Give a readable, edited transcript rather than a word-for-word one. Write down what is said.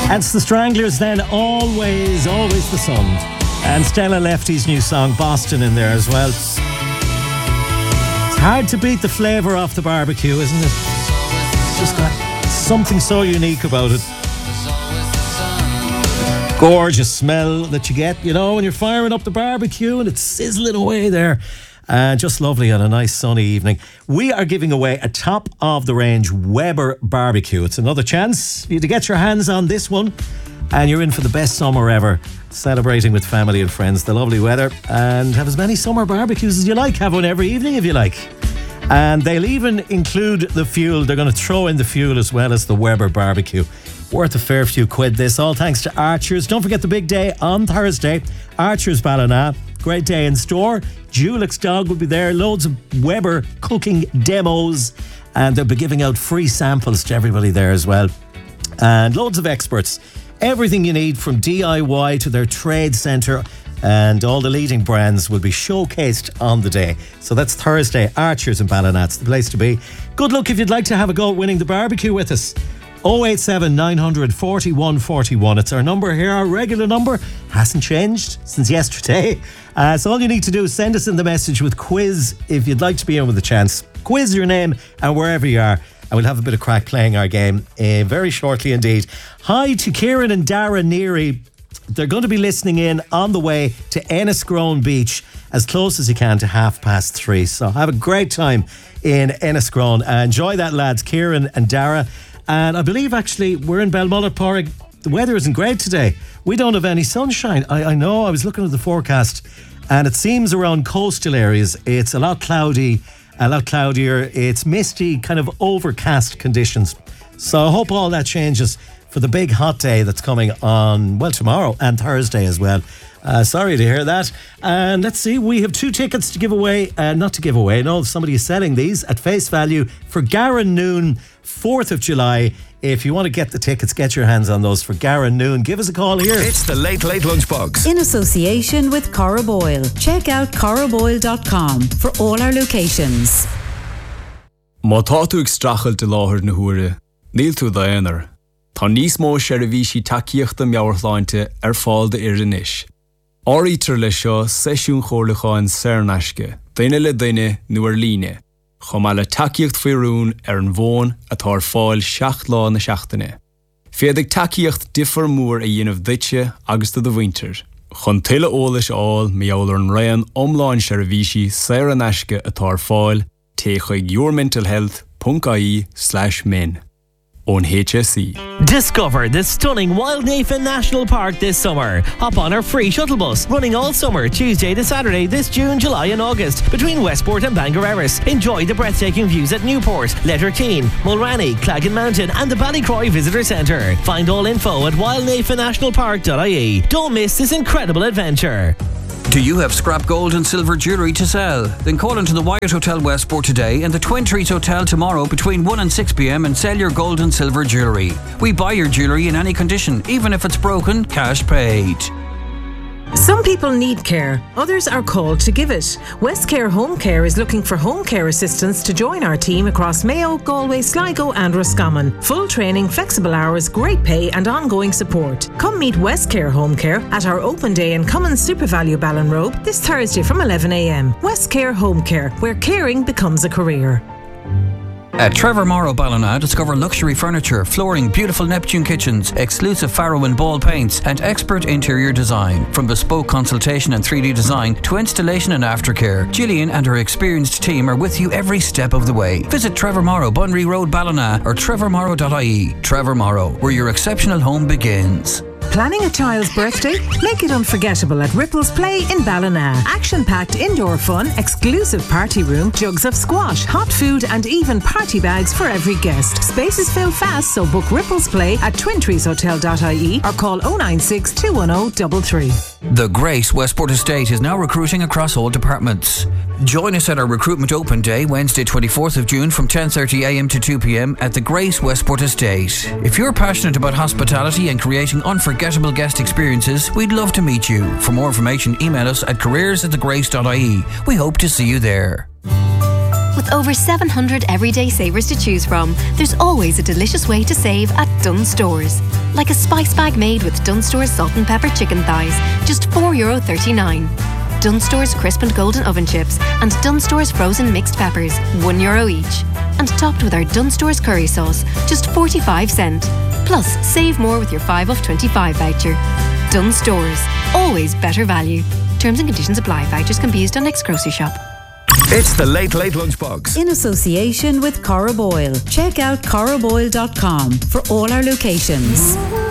That's the Stranglers then, Always the Sun. And Stella Lefty's new song, Boston, in there as well. It's hard to beat the flavour off the barbecue, isn't it? It's just got something so unique about it. Gorgeous smell that you get, when you're firing up the barbecue and it's sizzling away there. Just lovely on a nice sunny evening. We are giving away a top of the range Weber barbecue. It's another chance for you to get your hands on this one, and you're in for the best summer ever, celebrating with family and friends, the lovely weather, and have as many summer barbecues as you like. Have one every evening if you like. And they'll even include the fuel. They're going to throw in the fuel as well as the Weber barbecue. Worth a fair few quid this, all thanks to Archers. Don't forget the big day on Thursday, Archers Ballina. Great day in store. Dulux Dog will be there. Loads of Weber cooking demos, and they'll be giving out free samples to everybody there as well. And loads of experts. Everything you need from DIY to their trade centre, and all the leading brands will be showcased on the day. So that's Thursday, Archers and Ballina. It's the place to be. Good luck if you'd like to have a go at winning the barbecue with us. 087 900 41 41. It's our number here. Our regular number hasn't changed since yesterday. So all you need to do is send us in the message with quiz if you'd like to be in with a chance. Quiz your name and wherever you are, and we'll have a bit of crack playing our game very shortly indeed. Hi to Kieran and Dara Neary. They're going to be listening in on the way to Enniscrone Beach, as close as you can to 3:30. So have a great time in Enniscrone. Enjoy that, lads, Kieran and Dara. And I believe actually we're in Belmullet, Pádraig. The weather isn't great today. We don't have any sunshine. I know, I was looking at the forecast, and it seems around coastal areas it's a lot cloudier. It's misty, kind of overcast conditions. So I hope all that changes for the big hot day that's coming on, tomorrow and Thursday as well. Sorry to hear that. And let's see, we have 2 tickets to give away. Not to give away, no, somebody is selling these at face value for Garran Noon, 4th of July. If you want to get the tickets, get your hands on those for Garran Noon. Give us a call here. It's the Late Late Lunchbox. In association with Corraboyle. Check out corraboyle.com for all our locations. Má tá tú ag strachel de láthir na huaire, níl tú daonar. Tá níos mó seirbhísí takeíochta meabhartháinte fáil de iris. Áirítear le seo seisiún chomhlacháin Saornaisce, daine le daine nuair líne. Chomá le takeíocht faoirún an bhón atá fáil 7 lá na seachtaine. Féadigh takeíocht differ mór a dhéanamh duite agus do bhaintear. Chun tuile ólas áil meabhair an raon omláin seirbhísí Saornaisce atá fáil té chuig yourmentalhealth.ie/min. On HSE. Discover the stunning Wild Nathan National Park this summer. Hop on our free shuttle bus running all summer, Tuesday to Saturday this June, July and August between Westport and Bangor Erris. Enjoy the breathtaking views at Newport, Letterkeene, Mulranny, Claggan Mountain and the Ballycroy Visitor Centre. Find all info at wildnathannationalpark.ie. Don't miss this incredible adventure. Do you have scrap gold and silver jewellery to sell? Then call into the Wyatt Hotel Westport today and the Twin Trees Hotel tomorrow between 1 and 6 p.m. and sell your gold and silver jewellery. We buy your jewellery in any condition, even if it's broken, cash paid. Some people need care, others are called to give it. Westcare Home Care is looking for home care assistants to join our team across Mayo, Galway, Sligo and Roscommon. Full training, flexible hours, great pay and ongoing support. Come meet Westcare Home Care at our open day in Cummins SuperValu Ballinrobe this Thursday from 11 a.m. Westcare Home Care, where caring becomes a career. At Trevor Morrow Ballina, discover luxury furniture, flooring, beautiful Neptune kitchens, exclusive Farrow and Ball paints, and expert interior design. From bespoke consultation and 3D design to installation and aftercare, Gillian and her experienced team are with you every step of the way. Visit Trevor Morrow, Bunry Road, Ballina, or trevormorrow.ie. Trevor Morrow, where your exceptional home begins. Planning a child's birthday? Make it unforgettable at Ripples Play in Ballina. Action-packed indoor fun, exclusive party room, jugs of squash, hot food and even party bags for every guest. Spaces fill fast, so book Ripples Play at twintreeshotel.ie or call 096 210 33. The Grace Westport Estate is now recruiting across all departments. Join us at our Recruitment Open Day, Wednesday 24th of June from 10:30am to 2pm at the Grace Westport Estate. If you're passionate about hospitality and creating unforgettable guest experiences, we'd love to meet you. For more information, email us at careers@thegrace.ie. We hope to see you there. With With over 700 everyday savers to choose from, there's always a delicious way to save at Dunnes Stores. Like a spice bag made with Dunnes Stores salt and pepper chicken thighs, just €4.39. Dunnes Stores crisp and golden oven chips and Dunnes Stores frozen mixed peppers, €1 each. And topped with our Dunnes Stores curry sauce, just 45 cents. Plus, save more with your 5 off 25 voucher. Dunnes Stores, always better value. Terms and conditions apply. Vouchers can be used on next grocery shop. It's the Late Late Lunchbox. In association with Cara Boyle. Check out caraboyle.com for all our locations.